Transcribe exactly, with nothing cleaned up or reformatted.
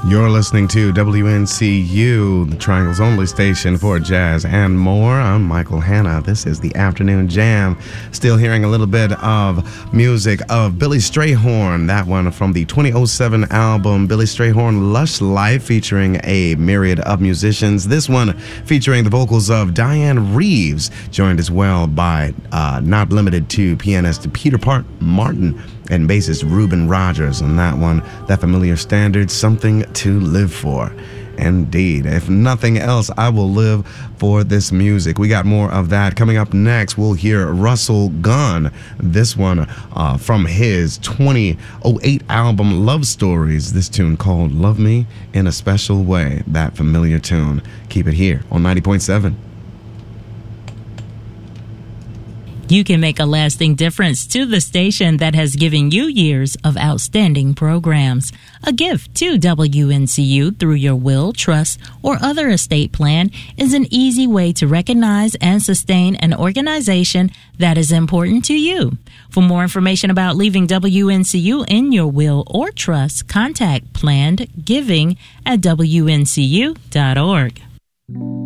You're listening to W N C U, the Triangle's only station for jazz and more. I'm Michael Hanna. This is the Afternoon Jam. Still hearing a little bit of music of Billy Strayhorn, that one from the twenty oh seven album Billy Strayhorn Lush Life, featuring a myriad of musicians. This one featuring the vocals of Diane Reeves, joined as well by, uh, not limited to, pianist Peter Part Martin and bassist Reuben Rogers. On that one, that familiar standard, Something to Live For. Indeed. If nothing else, I will live for this music. We got more of that coming up next. We'll hear Russell Gunn. This one uh, from his twenty oh eight album Love Stories. This tune called Love Me in a Special Way. That familiar tune. Keep it here on ninety point seven. You can make a lasting difference to the station that has given you years of outstanding programs. A gift to W N C U through your will, trust, or other estate plan is an easy way to recognize and sustain an organization that is important to you. For more information about leaving W N C U in your will or trust, contact Planned Giving at W N C U dot org.